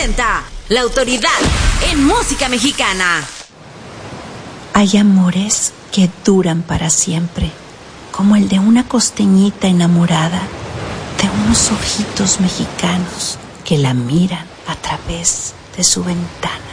presenta La Autoridad en música mexicana. Hay amores que duran para siempre, como el de una costeñita enamorada de unos ojitos mexicanos que la miran a través de su ventana.